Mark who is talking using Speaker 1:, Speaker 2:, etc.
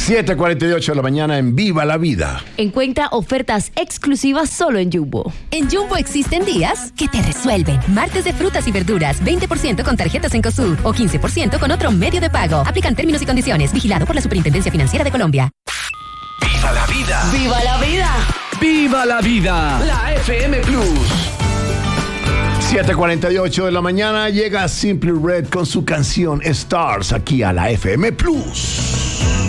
Speaker 1: 7:48 de la mañana en Viva la Vida.
Speaker 2: Encuentra ofertas exclusivas solo en Jumbo.
Speaker 3: En Jumbo existen días que te resuelven. Martes de frutas y verduras, 20% con tarjetas Encosud o 15% con otro medio de pago. Aplican términos y condiciones. Vigilado por la Superintendencia Financiera de Colombia.
Speaker 4: ¡Viva la vida!
Speaker 2: ¡Viva la vida!
Speaker 4: ¡Viva la vida! La FM Plus.
Speaker 1: 7:48 de la mañana llega Simply Red con su canción Stars aquí a la FM Plus.